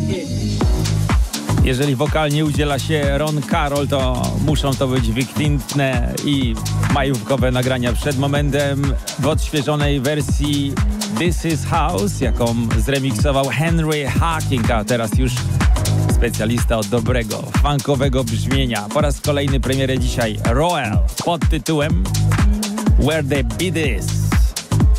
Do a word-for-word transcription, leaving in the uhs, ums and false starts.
Jeżeli wokalnie udziela się Ron Carroll, to muszą to być wykwintne i majówkowe nagrania. Przed momentem w odświeżonej wersji This Is House, jaką zremiksował Henry Hawking, a teraz już specjalista od dobrego, funkowego brzmienia. Po raz kolejny premierę dzisiaj Roel pod tytułem Where the Beat Is.